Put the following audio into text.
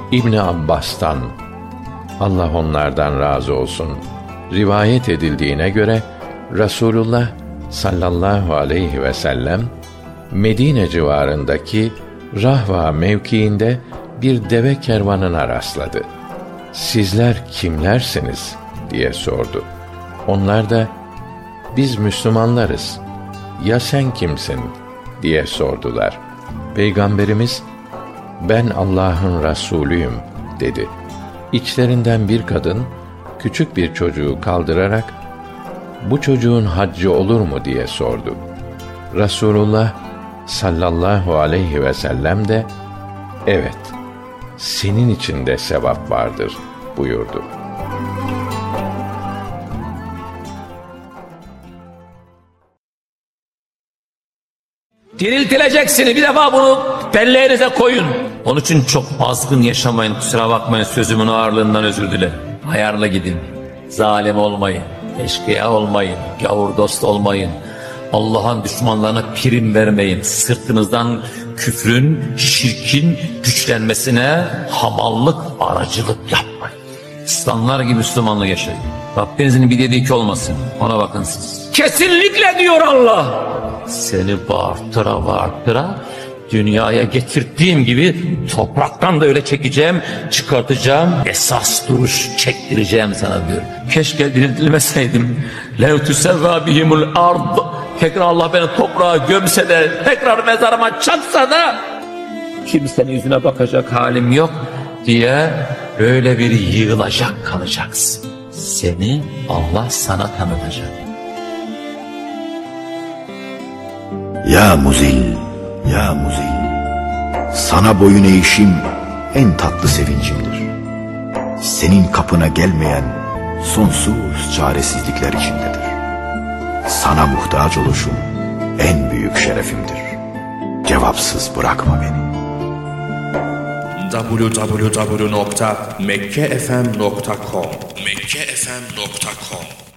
İbni Abbas'tan, Allah onlardan razı olsun, rivayet edildiğine göre Resulullah sallallahu aleyhi ve sellem Medine civarındaki Rahva mevkiinde bir deve kervanına rastladı. "Sizler kimlersiniz?" diye sordu. Onlar da "Biz Müslümanlarız. Ya sen kimsin?" diye sordular. Peygamberimiz "Ben Allah'ın Resulüyüm" dedi. İçlerinden bir kadın küçük bir çocuğu kaldırarak "Bu çocuğun haccı olur mu?" diye sordu. Resulullah sallallahu aleyhi ve sellem de "Evet, senin için de sevap vardır" buyurdu. Diriltileceksiniz. Bir defa bunu belleğinize koyun. Onun için çok azgın yaşamayın. Kusura bakmayın, sözümün ağırlığından özür dilerim. Ayarla gidin. Zalim olmayın. Eşkıya olmayın. Gavur dost olmayın. Allah'ın düşmanlarına prim vermeyin. Sırtınızdan küfrün, şirkin güçlenmesine hamallık, aracılık yapmayın. İslamlar gibi Müslümanlığı yaşayın. Rabbinizin bir dediği ki olmasın. Ona bakın siz. Kesinlikle diyor Allah. Seni bağırtıra dünyaya getirdiğim gibi topraktan da öyle çekeceğim, çıkartacağım, esas duruş çektireceğim sana diyor. Keşke diriltilmeseydim. Lev tusevva bihimul ard. Tekrar Allah beni toprağa gömse de, tekrar mezarıma çaksa da kimsenin yüzüne bakacak halim yok diye böyle bir yığılacak kalacaksın. Seni Allah sana tanıtacak. Ya muzil, ya muzil, sana boyun eğişim en tatlı sevincimdir. Senin kapına gelmeyen sonsuz çaresizlikler içindedir. Sana muhtaç oluşum en büyük şerefimdir. Cevapsız bırakma beni. www.mekkefm.com